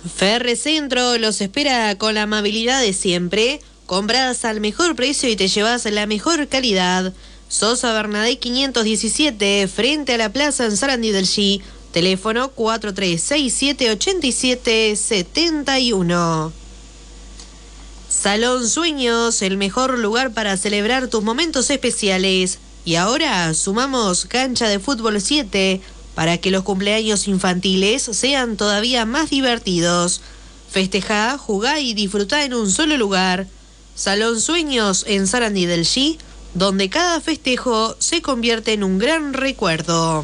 Ferrecentro los espera con la amabilidad de siempre. Compras al mejor precio y te llevas la mejor calidad. Sosa Bernadette 517, frente a la plaza en Sarandí del G. Teléfono 43678771. Salón Sueños, el mejor lugar para celebrar tus momentos especiales. Y ahora sumamos cancha de fútbol 7 para que los cumpleaños infantiles sean todavía más divertidos. Festejá, jugá y disfrutá en un solo lugar. Salón Sueños en Sarandí del G, donde cada festejo se convierte en un gran recuerdo.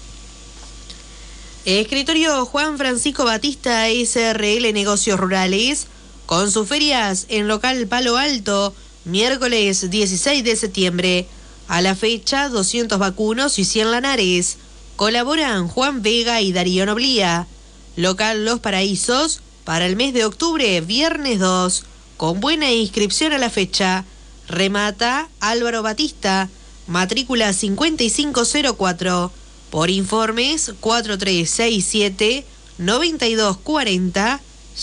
Escritorio Juan Francisco Batista SRL Negocios Rurales, con sus ferias en local Palo Alto, miércoles 16 de septiembre. A la fecha, 200 vacunos y 100 lanares. Colaboran Juan Vega y Darío Noblía. Local Los Paraísos, para el mes de octubre, viernes 2, con buena inscripción a la fecha. Remata Álvaro Batista, matrícula 5504. Por informes 4367-9240,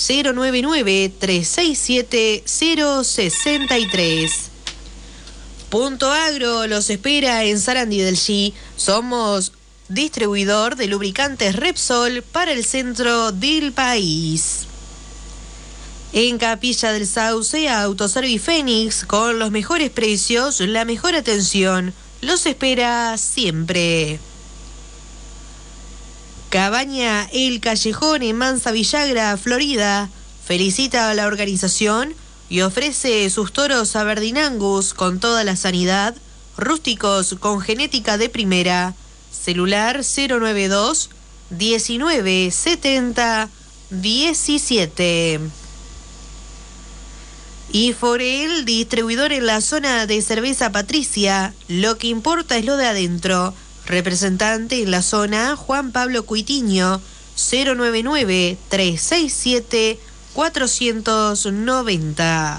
099-367-063. Punto Agro los espera en Sarandí del G. Somos distribuidor de lubricantes Repsol para el centro del país. En Capilla del Sauce, Autoservice Fénix, con los mejores precios, la mejor atención. Los espera siempre. Cabaña El Callejón en Mansa Villagra, Florida, felicita a la organización y ofrece sus toros Aberdeen Angus con toda la sanidad, rústicos con genética de primera. Celular 092 1970 17. Y Forel, distribuidor en la zona de cerveza Patricia, lo que importa es lo de adentro. Representante en la zona, Juan Pablo Cuitiño, 099-367-490.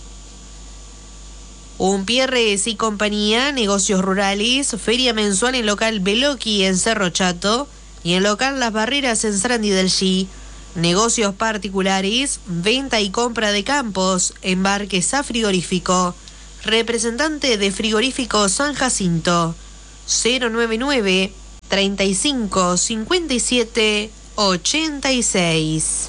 Umpierres y compañía, negocios rurales, feria mensual en local Beloki en Cerro Chato y en local Las Barreras en Sarandí del G. Negocios particulares, venta y compra de campos, embarques a frigorífico. Representante de frigorífico San Jacinto, 099 35 57 86.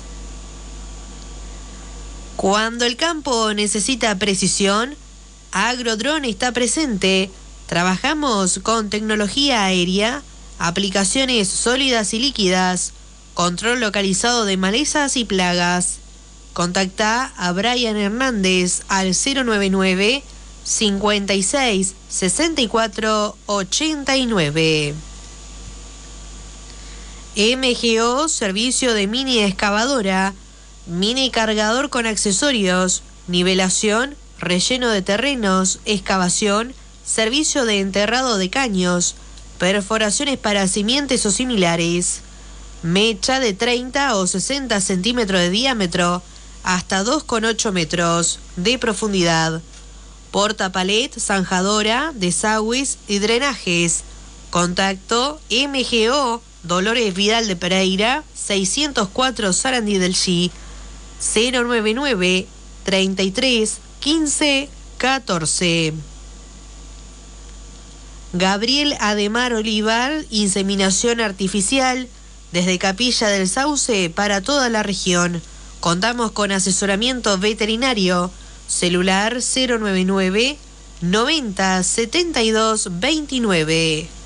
Cuando el campo necesita precisión, Agrodrone está presente. Trabajamos con tecnología aérea, aplicaciones sólidas y líquidas, control localizado de malezas y plagas. Contacta a Brian Hernández al 099 56 64 89. MGO, servicio de mini excavadora, mini cargador con accesorios, nivelación, relleno de terrenos, excavación, servicio de enterrado de caños, perforaciones para simientes o similares. Mecha de 30 o 60 centímetros de diámetro hasta 2,8 metros de profundidad. Portapalet, zanjadora, desagües y drenajes. Contacto MGO, Dolores Vidal de Pereira, 604 Sarandí del G, 099 33 15 14. Gabriel Ademar Olivar, inseminación artificial, desde Capilla del Sauce para toda la región. Contamos con asesoramiento veterinario. Celular 099 90 72 29.